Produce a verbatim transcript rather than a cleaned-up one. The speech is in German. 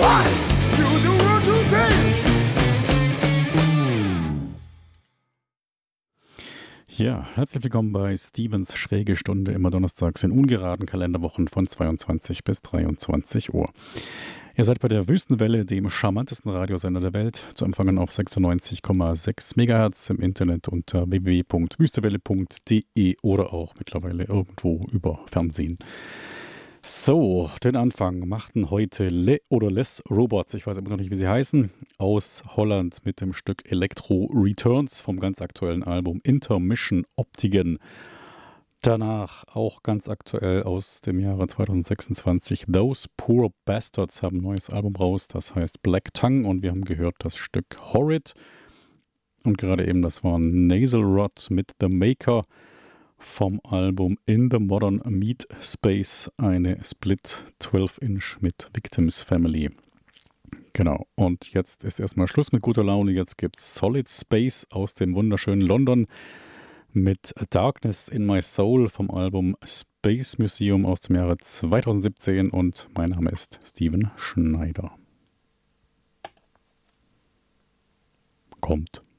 What? You do what you say. Ja, herzlich willkommen bei Stevens Schräge Stunde, immer donnerstags in ungeraden Kalenderwochen von zweiundzwanzig bis dreiundzwanzig Uhr. Ihr seid bei der Wüstenwelle, dem charmantesten Radiosender der Welt, zu empfangen auf sechsundneunzig Komma sechs Megahertz im Internet unter w w w punkt wüstewelle punkt d e oder auch mittlerweile irgendwo über Fernsehen. So, den Anfang machten heute Le oder Les Robots, ich weiß immer noch nicht, wie sie heißen, aus Holland mit dem Stück Electro Returns vom ganz aktuellen Album Intermission Optigen. Danach auch ganz aktuell aus dem Jahre zweitausendsechsundzwanzig Those Poor Bastards haben ein neues Album raus, das heißt Black Tongue, und wir haben gehört das Stück Horrid. Und gerade eben, das war Nasal Rod mit The Maker vom Album In the Modern Meat Space, eine Split zwölf Inch mit Victims Family. Genau, und jetzt ist erstmal Schluss mit guter Laune. Jetzt gibt's Solid Space aus dem wunderschönen London mit Darkness in My Soul vom Album Space Museum aus dem Jahre zweitausendsiebzehn, und mein Name ist Steven Schneider. Kommt.